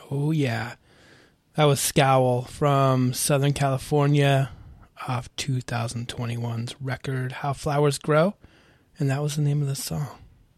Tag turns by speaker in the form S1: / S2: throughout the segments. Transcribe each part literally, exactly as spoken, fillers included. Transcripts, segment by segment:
S1: Oh, yeah. That was Scowl from Southern California off two thousand twenty-one's record, How Flowers Grow. And that was the name of the song.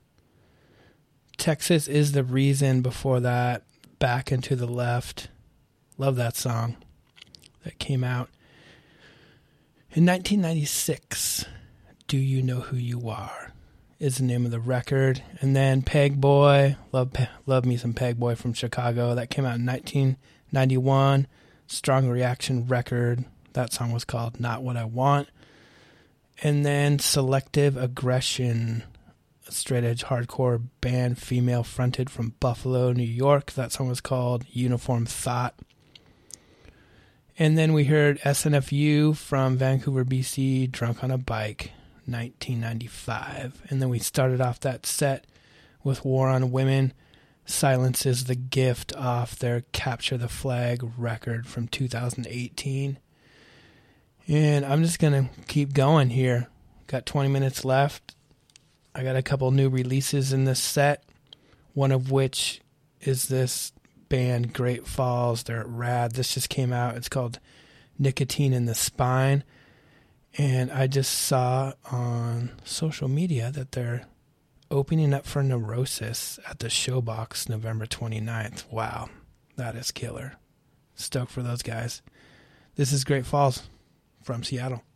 S1: Texas Is the Reason before that. Back and to the Left. Love that song. That came out in nineteen ninety-six. Do You Know Who You Are is the name of the record. And then Peg Boy. Love, love me some Peg Boy from Chicago. That came out in nineteen ninety-one. Strong Reaction record. That song was called Not What I Want. And then Selective Aggression, a straight edge hardcore band, female fronted from Buffalo, New York. That song was called Uniform Thought. And then we heard S N F U from Vancouver, B C, Drunk on a Bike, nineteen ninety-five. And then we started off that set with War on Women, Silence is the Gift, off their Capture the Flag record from two thousand eighteen. And I'm just going to keep going here. Got twenty minutes left. I got a couple new releases in this set, one of which is this band Great Falls. They're rad. This just came out. It's called Nicotine in the Spine. And I just saw on social media that they're opening up for Neurosis at the Showbox November twenty-ninth. Wow, that is killer. Stoked for those guys. This is Great Falls from Seattle.